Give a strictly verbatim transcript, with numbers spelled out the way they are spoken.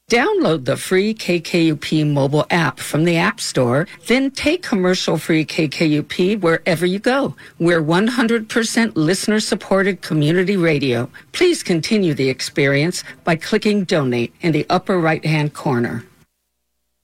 Download the free K K U P mobile app from the App Store, then take commercial-free K K U P wherever you go. We're one hundred percent listener-supported community radio. Please continue the experience by clicking Donate in the upper right-hand corner.